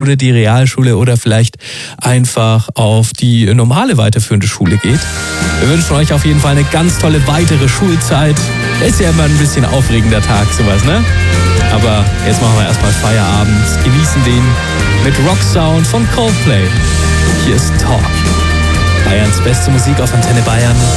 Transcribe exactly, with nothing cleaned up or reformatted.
Grundschule, die Realschule oder vielleicht einfach auf die normale weiterführende Schule geht. Wir wünschen euch auf jeden Fall eine ganz tolle weitere Schulzeit. Ist ja immer ein bisschen aufregender Tag, sowas, ne? Aber jetzt machen wir erstmal Feierabend, genießen den mit Rock Sound von Coldplay. Hier ist Talk. Bayerns beste Musik auf Antenne Bayern.